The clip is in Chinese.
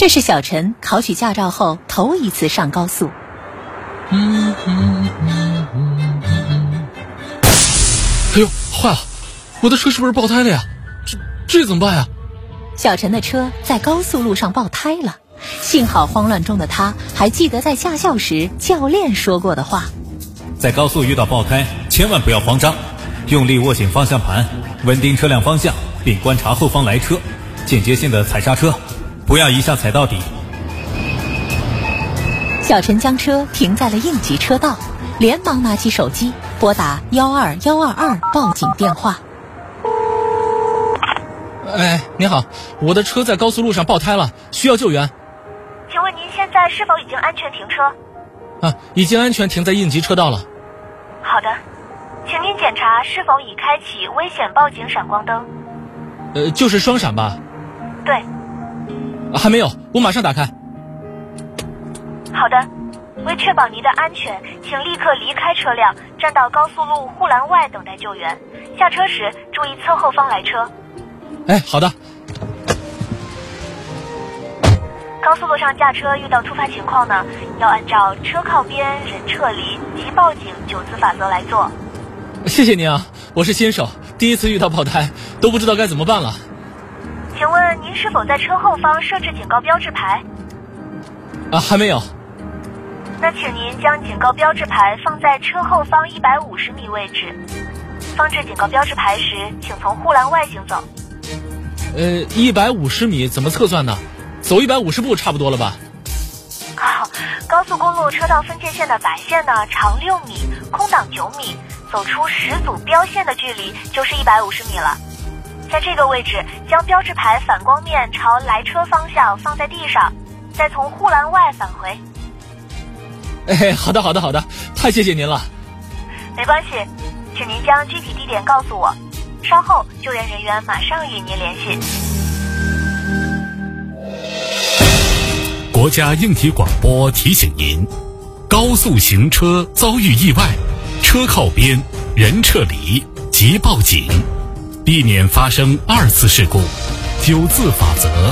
这是小陈考取驾照后头一次上高速。 哎呦，坏了，我的车是不是爆胎了呀？这怎么办呀？ 小陈的车在高速路上爆胎了，幸好慌乱中的他还记得在驾校时教练说过的话： 在高速遇到爆胎，千万不要慌张，用力握紧方向盘，稳定车辆方向，并观察后方来车，间接性的踩刹车，不要一下踩到底。 小陈将车停在了应急车道，连忙拿起手机拨打12122报警电话。 哎，您好，我的车在高速路上爆胎了，需要救援。 请问您现在是否已经安全停车？ 已经安全停在应急车道了。 好的，请您检查是否已开启危险报警闪光灯。 就是双闪吧？ 对。 还没有，我马上打开。 好的，为确保您的安全，请立刻离开车辆，站到高速路护栏外等待救援。下车时注意侧后方来车。 哎，好的。 高速路上驾车遇到突发情况呢，要按照车靠边、人撤离、即报警9字法则来做。 谢谢您啊，我是新手，第一次遇到爆胎，都不知道该怎么办了。 请问您是否在车后方设置警告标志牌？ 还没有。 那请您将警告标志牌放在车后方150米位置。放置警告标志牌时，请从护栏外行走。 150米怎么测算呢？走150步差不多了吧？ 高速公路车道分界线的白线呢，长6米，空档9米，走出10组标线的距离就是150米了。在这个位置，将标志牌反光面朝来车方向放在地上，再从护栏外返回。 好的，太谢谢您了。 没关系，请您将具体地点告诉我，稍后救援人员马上与您联系。 国家应急广播提醒您：高速行车遭遇意外，车靠边，人撤离，即报警，避免发生2次事故。9字法则。